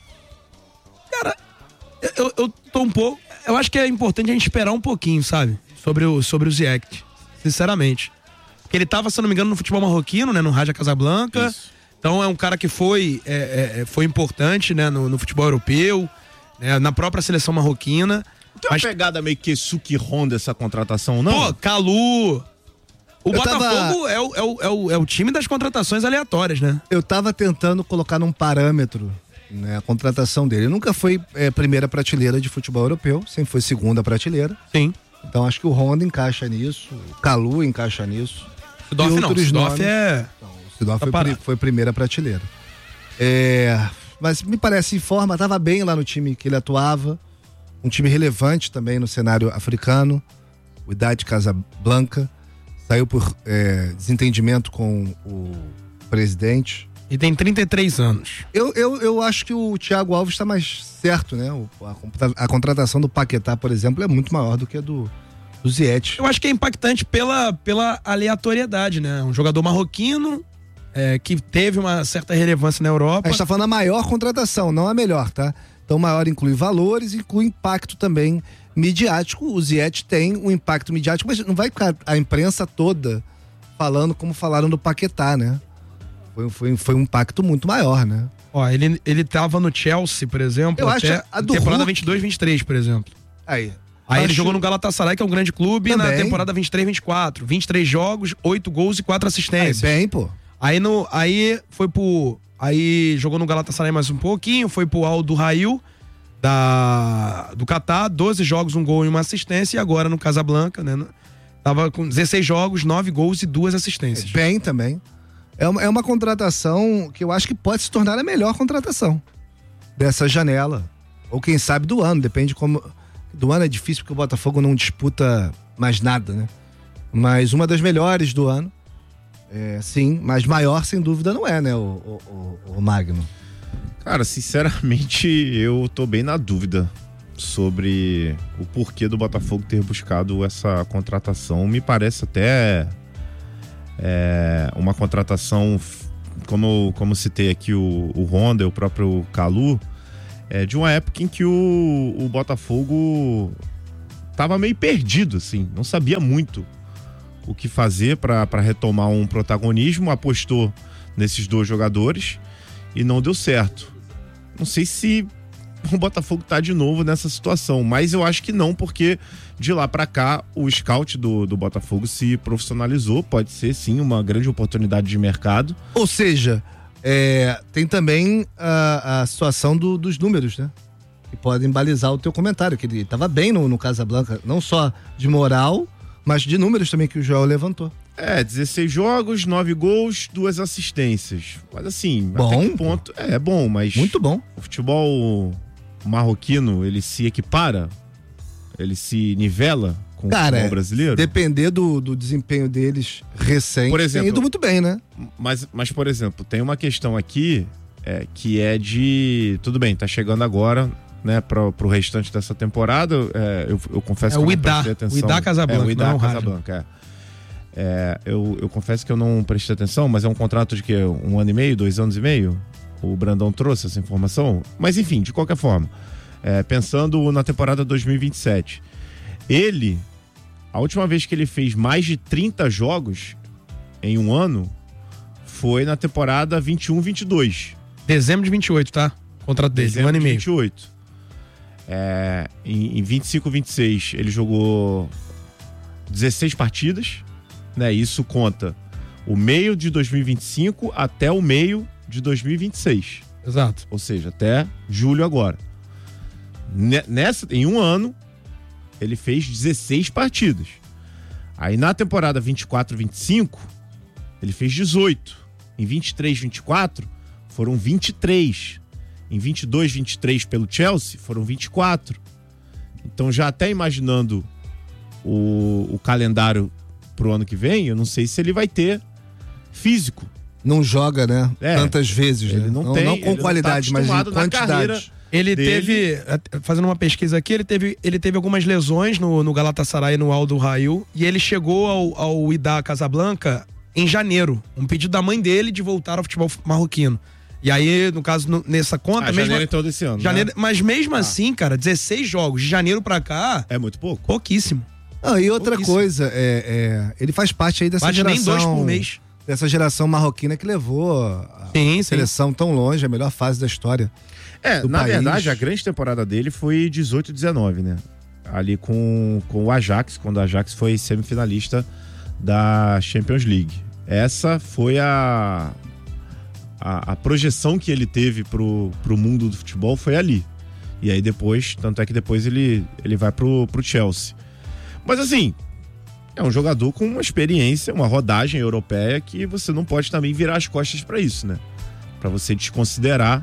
Cara, eu, eu tô um pouco... Eu acho que é importante a gente esperar um pouquinho, sabe? Sobre o, sobre o Ziyech, sinceramente. Porque ele tava, se não me engano, no futebol marroquino, né? No Raja Casablanca. Isso. Então é um cara que foi, é, é, foi importante, né? No, no futebol europeu, né? Na própria seleção marroquina. Tem uma mas... pegada meio que Suki Honda essa contratação, não? Pô, Calu... O eu Botafogo tava... é, o, é, o, é, o, é o time das contratações aleatórias, né? Eu tava tentando colocar num parâmetro, né, a contratação dele. Ele nunca foi é, primeira prateleira de futebol europeu, sempre foi segunda prateleira. Sim. Então acho que o Honda encaixa nisso, o Calu encaixa nisso. O Sidoff não, o Sidoff é... Não, o Sidoff tá foi, foi primeira prateleira. É, mas me parece, em forma, tava bem lá no time que ele atuava, um time relevante também no cenário africano, o Wydad Casablanca, saiu por é, desentendimento com o presidente. E tem trinta e três anos. Eu, eu, eu acho que o Thiago Alves está mais certo, né? O, a, a contratação do Paquetá, por exemplo, é muito maior do que a do, do Ziyech. Eu acho que é impactante pela, pela aleatoriedade, né? Um jogador marroquino é, que teve uma certa relevância na Europa. A gente tá falando a maior contratação, não a melhor, tá? Então, maior inclui valores, inclui impacto também midiático. O Ziyech tem um impacto midiático, mas não vai ficar a imprensa toda falando como falaram do Paquetá, né? Foi, foi, foi um impacto muito maior, né? Ó, ele, ele tava no Chelsea, por exemplo, eu até acho a do temporada Hulk... vinte e dois, vinte e três, por exemplo. Aí. Aí acho... ele jogou no Galatasaray, que é um grande clube, também. Na temporada vinte e três, vinte e quatro. vinte e três jogos, oito gols e quatro assistências. Aí, bem, pô. Aí, no, aí foi pro... Aí jogou no Galatasaray mais um pouquinho, foi pro Al Duhail, da do Catar, doze jogos, um gol e uma assistência, e agora no Casablanca, né? Tava com dezesseis jogos, nove gols e duas assistências. Bem também. É uma, é uma contratação que eu acho que pode se tornar a melhor contratação dessa janela. Ou quem sabe do ano, depende como... Do ano é difícil porque o Botafogo não disputa mais nada, né? Mas uma das melhores do ano. É, sim, mas maior sem dúvida não é, né, o, o, o, o Magno? Cara, sinceramente, eu tô bem na dúvida sobre o porquê do Botafogo ter buscado essa contratação. Me parece até é, uma contratação, como, como citei aqui o, o Honda, o próprio Calu, é, de uma época em que o, o Botafogo tava meio perdido, assim, não sabia muito o que fazer para retomar um protagonismo, apostou nesses dois jogadores e não deu certo. Não sei se o Botafogo tá de novo nessa situação, mas eu acho que não, porque de lá para cá o scout do, do Botafogo se profissionalizou, pode ser sim uma grande oportunidade de mercado. Ou seja, é, tem também a, a situação do, dos números, né? Que podem balizar o teu comentário, que ele tava bem no, no Casablanca, não só de moral, mas de números também que o Joel levantou. É, dezesseis jogos, nove gols, duas assistências. Mas assim, bom, até que ponto... É, é bom, mas... Muito bom. O futebol marroquino, ele se equipara? Ele se nivela com Cara, o futebol brasileiro? Depender do, do desempenho deles recente, por exemplo, tem ido muito bem, né? Mas, mas por exemplo, tem uma questão aqui é, que é de... Tudo bem, tá chegando agora... Né, para pro restante dessa temporada, é, eu, eu confesso é que eu o não Idá, prestei atenção. o Idá Casablanca, é, o Idá não Casablanca, é. É, eu, eu confesso que eu não prestei atenção, mas é um contrato de que um ano e meio, dois anos e meio. O Brandão trouxe essa informação, mas enfim, de qualquer forma, é, pensando na temporada dois mil e vinte e sete, ele, a última vez que ele fez mais de trinta jogos em um ano foi na temporada vinte e um, vinte e dois. Dezembro de vinte e oito, tá? Contrato dele, Dezembro um ano e meio. vinte e oito. É, em, em vinte e cinco, vinte e seis ele jogou dezesseis partidas, né? Isso conta o meio de dois mil e vinte e cinco até o meio de dois mil e vinte e seis. Exato. Ou seja, até julho agora. Nessa, em um ano, ele fez dezesseis partidas. Aí na temporada vinte e quatro, vinte e cinco, ele fez dezoito. Em vinte e três, vinte e quatro, foram vinte e três. Em vinte e dois, vinte e três pelo Chelsea, foram vinte e quatro. Então, já até imaginando o, o calendário pro ano que vem, eu não sei se ele vai ter físico. Não joga, né? É, Tantas vezes, ele né? não, não tem, não com qualidade, não tá mas em quantidade. Ele dele. teve, fazendo uma pesquisa aqui, ele teve, ele teve algumas lesões no, no Galatasaray e no Al Rail, e ele chegou ao, ao Idá Casablanca em janeiro. Um pedido da mãe dele de voltar ao futebol marroquino. E aí, no caso, no, nessa conta... Ah, mesmo, janeiro todo esse ano, janeiro, né? Mas mesmo Ah. assim, cara, dezesseis jogos, de janeiro pra cá... É muito pouco? Pouquíssimo. Ah, e outra Pouquíssimo. coisa, é, é, ele faz parte aí dessa Bate geração... nem dois por mês. Dessa geração marroquina que levou a Sim, seleção tão longe, a melhor fase da história. É, do na país. verdade, a grande temporada dele foi dezoito e dezenove, né? Ali com, com o Ajax, quando o Ajax foi semifinalista da Champions League. Essa foi a, a, a projeção que ele teve pro, pro mundo do futebol, foi ali. E aí depois, tanto é que depois ele, ele vai pro, pro Chelsea. Mas assim, é um jogador com uma experiência, uma rodagem europeia que você não pode também virar as costas pra isso, né? Pra você desconsiderar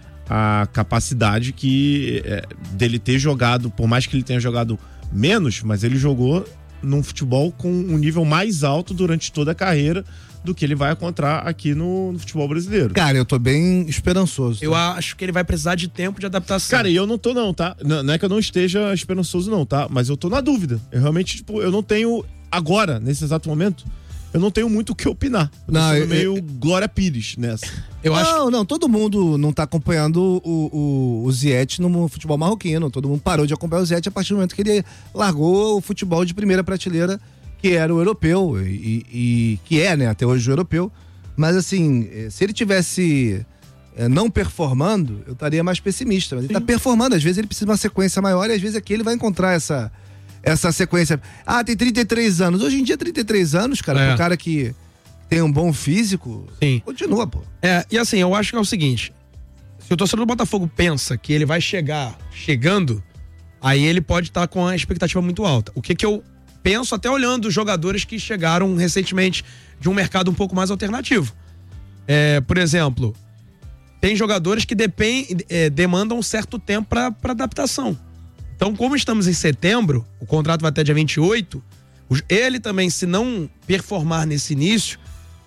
a capacidade que é, dele ter jogado, por mais que ele tenha jogado menos, mas ele jogou num futebol com um nível mais alto durante toda a carreira do que ele vai encontrar aqui no, no futebol brasileiro. Cara, eu tô bem esperançoso. Tá? Eu acho que ele vai precisar de tempo de adaptação. Cara, e eu não tô não, tá? Não, não é que eu não esteja esperançoso não, tá? Mas eu tô na dúvida. Eu realmente, tipo, eu não tenho agora, nesse exato momento, eu não tenho muito o que opinar. Eu tô Não, sendo eu- meio eu- Glória Pires nessa. Eu não, acho não, todo mundo não tá acompanhando o, o, o Ziyech no futebol marroquino. Todo mundo parou de acompanhar o Ziyech a partir do momento que ele largou o futebol de primeira prateleira, que era o europeu, e, e que é, né, até hoje o europeu. Mas assim, eh, se ele tivesse eh, não performando, eu estaria mais pessimista. Mas ele tá performando, às vezes ele precisa de uma sequência maior e às vezes aqui ele vai encontrar essa, essa sequência. Ah, tem trinta e três anos. Hoje em dia, trinta e três anos, cara, É. um cara que tem um bom físico, Sim. continua, pô. É, e assim, eu acho que é o seguinte: se o torcedor do Botafogo pensa que ele vai chegar chegando, aí ele pode estar com a expectativa muito alta. O que que eu penso, até olhando os jogadores que chegaram recentemente de um mercado um pouco mais alternativo. É, por exemplo, tem jogadores que depend, é, demandam um certo tempo para adaptação. Então, como estamos em setembro, o contrato vai até dia vinte e oito, os- ele também, se não performar nesse início,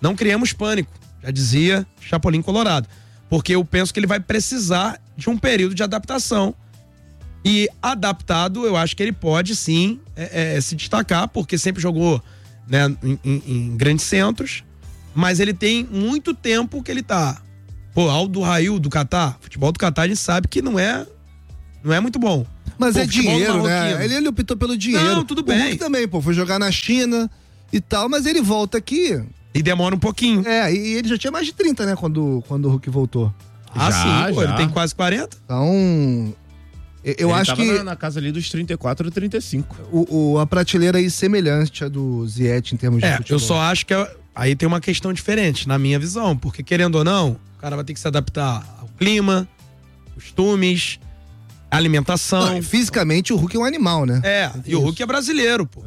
não criemos pânico, já dizia Chapolin Colorado, porque eu penso que ele vai precisar de um período de adaptação. E adaptado, eu acho que ele pode sim é, é, se destacar, porque sempre jogou, né, em, em, em grandes centros, mas ele tem muito tempo que ele tá. Pô, Aldo Rail do Catar, futebol do Catar a gente sabe que não é, não é muito bom. Mas pô, é dinheiro, né? Ele, ele optou pelo dinheiro. Não, tudo bem. O Hulk também, pô, foi jogar na China e tal, mas ele volta aqui. E demora um pouquinho. É, e ele já tinha mais de trinta, né, quando, quando o Hulk voltou. Ah, Já, sim, pô, já. ele tem quase quarenta. Então, eu Ele acho tava que Na, na casa ali dos trinta e quatro ou trinta e cinco. o, o- a prateleira aí semelhante à do Ziyech em termos de É, futebol. eu só acho que é- aí tem uma questão diferente, na minha visão, porque querendo ou não, o cara vai ter que se adaptar ao clima, costumes, alimentação. Não, e fisicamente o Hulk é um animal, né? É, e o Hulk é brasileiro, pô.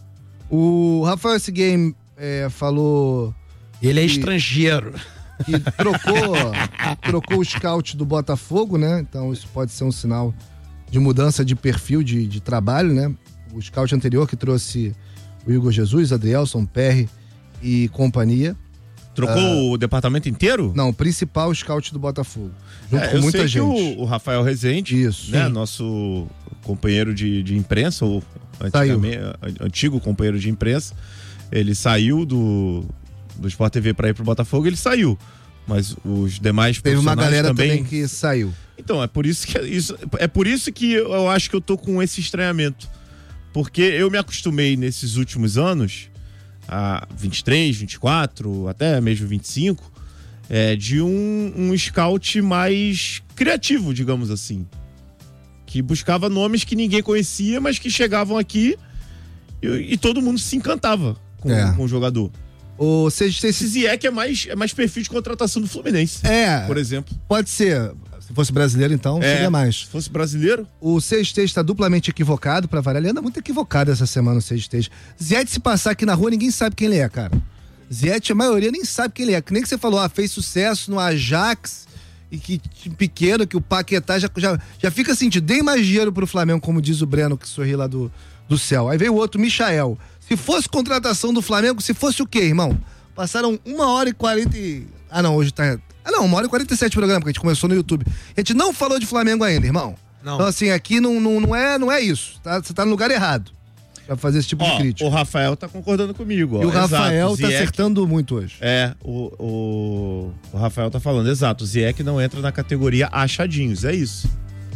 O Rafael S. Game é, falou. Ele é que- estrangeiro. Que trocou, trocou o scout do Botafogo, né? Então isso pode ser um sinal de mudança de perfil de, de trabalho, né? O scout anterior que trouxe o Igor Jesus, Adrielson, Perry e companhia. Trocou Ah, o departamento inteiro? Não, o principal scout do Botafogo. Junto É, com eu muita sei gente. que o, o Rafael Rezende, Isso. né, Sim. nosso companheiro de, de imprensa, ou Saiu. antigamente- antigo companheiro de imprensa, ele saiu do, do Sport T V para ir pro Botafogo, ele saiu. Mas os demais Teve uma profissionais galera também, também que saiu. Então, é por isso que isso, é por isso que eu acho que eu tô com esse estranhamento. Porque eu me acostumei nesses últimos anos, a vinte e três, vinte e quatro, até mesmo vinte e cinco, é, de um, um scout mais criativo, digamos assim. Que buscava nomes que ninguém conhecia, mas que chegavam aqui e, e todo mundo se encantava com, É. com o jogador. O Esse Esse Ziyech é mais, é mais perfil de contratação do Fluminense. É. Por exemplo. Pode ser. Se fosse brasileiro, então, É, seria mais. Se fosse brasileiro. O Sextez está duplamente equivocado pra variar. Ele anda muito equivocado essa semana, o Sextez. Ziyech, se passar aqui na rua, ninguém sabe quem ele é, cara. Ziyech, a maioria nem sabe quem ele é. Que nem que você falou, ah, fez sucesso no Ajax e que time pequeno, que o Paquetá já, já, já fica sentindo. Dei mais dinheiro pro Flamengo, como diz o Breno, que sorri lá do, do céu. Aí veio o outro, Michael. Se fosse contratação do Flamengo, se fosse o quê, irmão? Passaram uma hora e quarenta e... Ah, não, hoje tá... Ah, não, uma hora e quarenta e sete programa, porque a gente começou no YouTube. A gente não falou de Flamengo ainda, irmão. Não. Então, assim, aqui não, não, não, é, não é isso. Tá? Você tá no lugar errado pra fazer esse tipo Ó, de crítica. o Rafael tá concordando comigo. Ó. E o Rafael Exato, tá Ziyech- acertando muito hoje. É, o, o, o Rafael tá falando, exato. O Ziyech não entra na categoria achadinhos, é isso.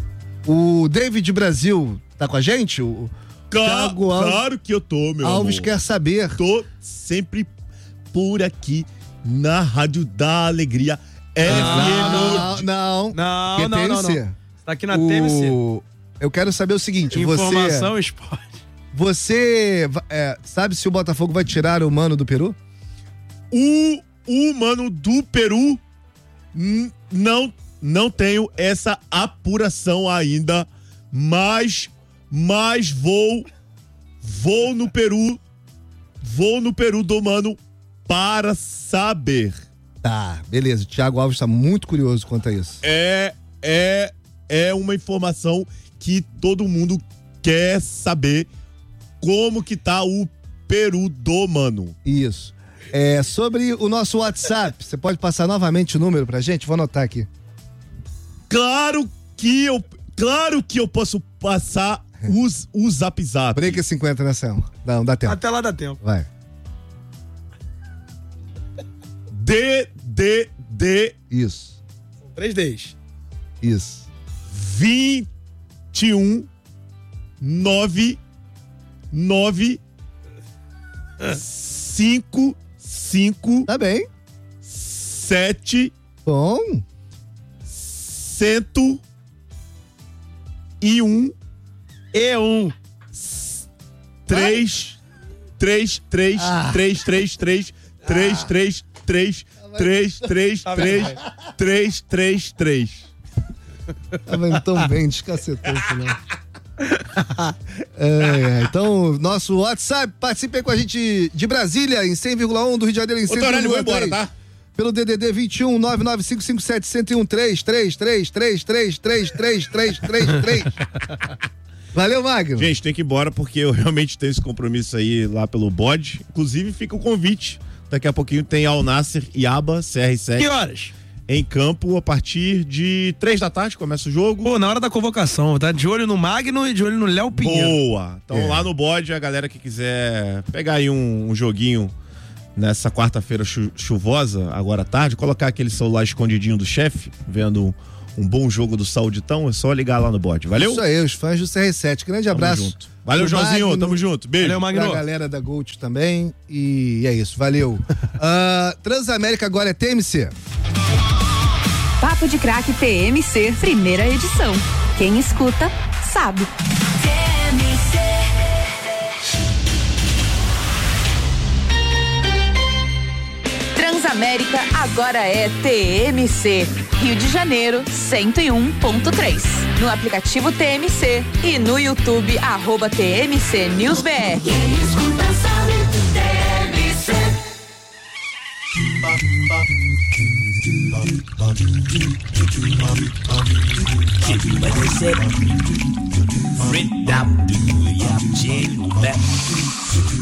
O David Brasil tá com a gente? O Ca- Thiago Alves, Claro que eu tô, meu Alves amor. quer saber. Tô sempre por aqui na Rádio da Alegria F M. Não, não. Não, Que é não, não, não. T M C. Você tá aqui na T M C. O... Eu quero saber o seguinte, Informação você... esporte. Você é, sabe se o Botafogo vai tirar o Mano do Peru? O, o mano do Peru, hum, não, não tenho essa apuração ainda, mas, mas vou, vou no Peru, vou no Peru do mano para saber. Tá, beleza. O Thiago Alves tá muito curioso quanto a isso. É, é, é uma informação que todo mundo quer saber como que tá o Peru do mano. Isso. É, sobre o nosso WhatsApp, você pode passar novamente o número pra gente? Vou anotar aqui. Claro que eu, claro que eu posso passar os, o Zap Zap. Break cinquenta, né, Sam? Não, dá tempo. Até lá dá tempo. Vai. D D D. Isso. São três Ds. Isso. vinte e um nove nove cinco cinco. Tá bem. sete. Bom. Cento e um. E um. Três. Três, três, Ah. três, três, três, três, três, três, três, três, Tá três, bem. três, três, três. Tava indo tão bem, descacetou isso, né? É, é. Então, nosso WhatsApp, participe aí com a gente de Brasília, em cem vírgula um, do Rio de Janeiro em cem Torelli, vírgula vou três. embora, tá? Pelo D D D vinte e um, nove nove cinco cinco sete, um zero um três, três três três três três três três três três. Valeu, Magno. Gente, tem que ir embora porque eu realmente tenho esse compromisso aí lá pelo bode. Inclusive, fica o convite Daqui a pouquinho tem Al Nassr e Aba, C R sete. Que horas? Em campo, a partir de três da tarde, começa o jogo. Pô, na hora da convocação, tá de olho no Magno e de olho no Léo Pinheiro. Boa! Então é. Lá no bode, a galera que quiser pegar aí um, um joguinho nessa quarta-feira chu- chuvosa, agora à tarde, colocar aquele celular escondidinho do chefe, vendo um bom jogo do Sauditão, é só ligar lá no bode. Valeu? Isso aí, os fãs do C R sete. Grande tamo abraço. Junto. Valeu, Joãozinho. Magno, tamo junto. Beijo. Valeu, Magno. Pra galera da Gold também. E é isso, valeu. uh, Transamérica agora é T M C. Papo de Craque T M C, primeira edição. Quem escuta, sabe. T M C. Transamérica agora é T M C. Rio de Janeiro, cento e um ponto três. No aplicativo T M C e no YouTube, arroba T M C News B R. Quem escuta sabe, T M C. Free